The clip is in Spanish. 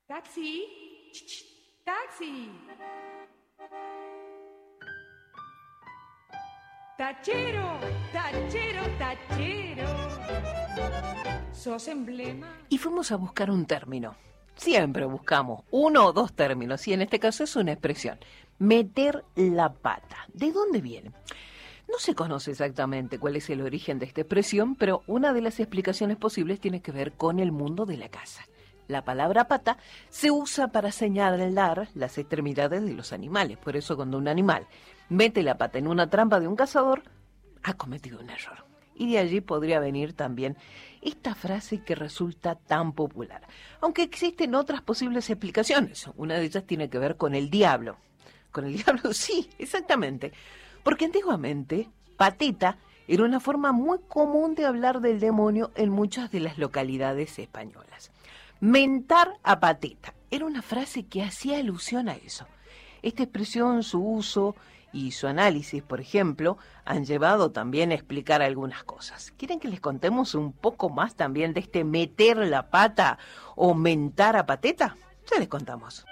Taxi, taxi. Tachero, tachero, tachero. ¿Sos emblema? Y fuimos a buscar un término. Siempre buscamos uno o dos términos, y en este caso es una expresión. Meter la pata. ¿De dónde viene? No se conoce exactamente cuál es el origen de esta expresión, pero una de las explicaciones posibles tiene que ver con el mundo de la caza. La palabra pata se usa para señalar las extremidades de los animales. Por eso cuando un animal mete la pata en una trampa de un cazador, ha cometido un error. Y de allí podría venir también esta frase que resulta tan popular. Aunque existen otras posibles explicaciones. Una de ellas tiene que ver con el diablo. ¿Con el diablo? Sí, exactamente. Porque antiguamente, pateta era una forma muy común de hablar del demonio en muchas de las localidades españolas. Mentar a pateta era una frase que hacía alusión a eso. Esta expresión, su uso y su análisis, por ejemplo, han llevado también a explicar algunas cosas. ¿Quieren que les contemos un poco más también de este meter la pata o mentar a pateta? Ya les contamos.